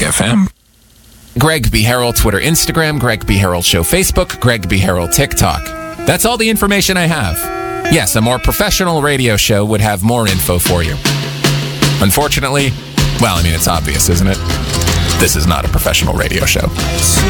FM. Greg B. Harrell, Twitter, Instagram. Greg B. Harrell Show, Facebook. Greg B. Harrell, TikTok. That's all the information I have. Yes, a more professional radio show would have more info for you. Unfortunately, well, I mean, it's obvious, isn't it? This is not a professional radio show.